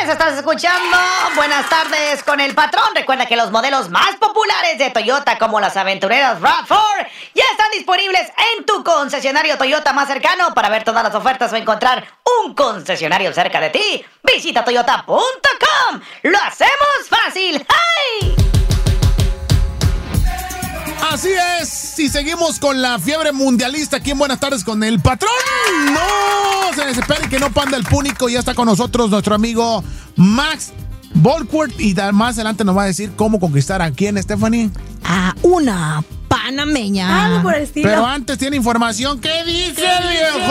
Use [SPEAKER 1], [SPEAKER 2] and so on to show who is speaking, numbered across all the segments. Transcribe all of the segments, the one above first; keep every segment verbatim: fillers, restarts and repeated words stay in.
[SPEAKER 1] tardes, estás escuchando Buenas Tardes con el Patrón. Recuerda que los modelos más populares de Toyota, como las aventureras RAV cuatro, ya están disponibles en tu concesionario Toyota más cercano. Para ver todas las ofertas o encontrar un concesionario cerca de ti, visita toyota punto com. ¡Lo hacemos fácil! ¡Hey!
[SPEAKER 2] Así es, y seguimos con la fiebre mundialista aquí en Buenas Tardes con el Patrón. No se desesperen que no panda el púnico. Ya está con nosotros nuestro amigo Max Bolquart, y más adelante nos va a decir cómo conquistar a quién, Stephanie.
[SPEAKER 3] A una panameña.
[SPEAKER 4] Algo por el estilo.
[SPEAKER 2] Pero antes tiene información. ¿Qué dice el viejo?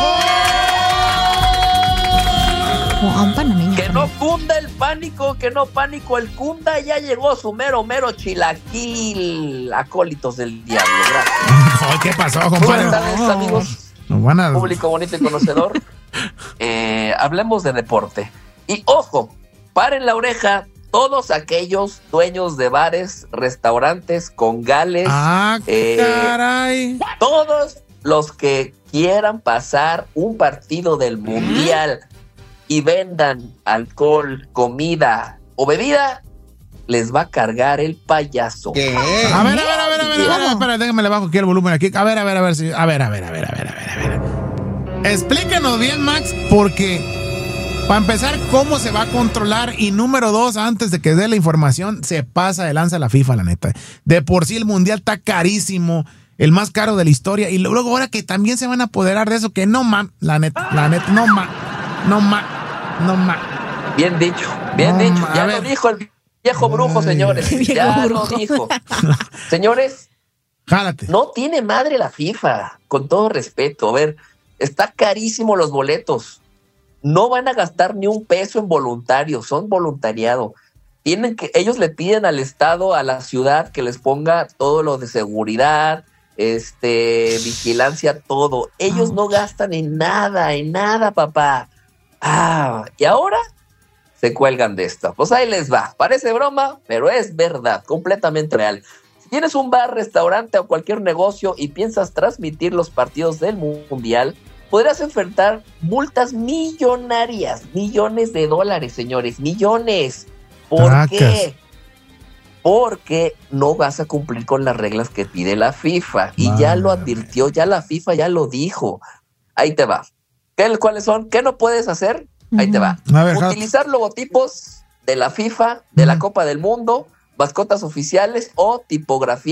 [SPEAKER 3] A un panameño.
[SPEAKER 5] Que no cunda el pánico, que no pánico el cunda. Ya llegó su mero, mero chilaquil. Acólitos del diablo. Gracias.
[SPEAKER 2] ¿Qué pasó, compadre?
[SPEAKER 5] Buenas tardes, amigos.
[SPEAKER 2] Nos van a...
[SPEAKER 5] Público bonito y conocedor. eh, hablemos de deporte. Y ojo, paren la oreja todos aquellos dueños de bares, restaurantes, congales.
[SPEAKER 2] Ah,
[SPEAKER 5] eh,
[SPEAKER 2] caray.
[SPEAKER 5] Todos los que quieran pasar un partido del mundial y vendan alcohol, comida o bebida, les va a cargar el payaso.
[SPEAKER 2] ¿Qué? A ver, a ver, a ver, a ver, a ver, a ver, espera, déjame le bajo aquí el volumen aquí. A ver, a ver, a ver, si, a ver, a ver, a ver, a ver, a ver, a ver. Explíquenos bien, Max, porque para empezar, ¿cómo se va a controlar? Y número dos, antes de que dé la información, se pasa de lanza la FIFA, la neta. De por sí el mundial está carísimo, el más caro de la historia, y luego ahora que también se van a apoderar de eso, que no, ma, la neta, la neta, no, ma, no, ma. No más.
[SPEAKER 5] Bien dicho, bien
[SPEAKER 2] no,
[SPEAKER 5] dicho.
[SPEAKER 2] Ma,
[SPEAKER 5] ya lo dijo el viejo brujo, señores.
[SPEAKER 3] Viejo
[SPEAKER 5] ya
[SPEAKER 3] brujo.
[SPEAKER 5] lo dijo. Señores,
[SPEAKER 2] jálate.
[SPEAKER 5] No tiene madre la FIFA, con todo respeto. A ver, está carísimo los boletos. No van a gastar ni un peso en voluntarios, son voluntariado. Tienen que, ellos le piden al Estado, a la ciudad, que les ponga todo lo de seguridad, este, vigilancia, todo. Ellos no gastan en nada, en nada, papá. Ah, y ahora se cuelgan de esto. Pues ahí les va. Parece broma, pero es verdad, completamente real. Si tienes un bar, restaurante o cualquier negocio y piensas transmitir los partidos del mundial, podrás enfrentar multas millonarias, millones de dólares, señores, millones. ¿Por
[SPEAKER 2] Tracas.
[SPEAKER 5] qué? Porque no vas a cumplir con las reglas que pide la FIFA. Y
[SPEAKER 2] Madre.
[SPEAKER 5] ya lo advirtió, ya la FIFA ya lo dijo. Ahí te va. ¿Qué, ¿Cuáles son? ¿Qué no puedes hacer? Ahí te va.
[SPEAKER 2] A ver,
[SPEAKER 5] Utilizar logotipos de la FIFA, de la Copa del Mundo, mascotas oficiales o tipografía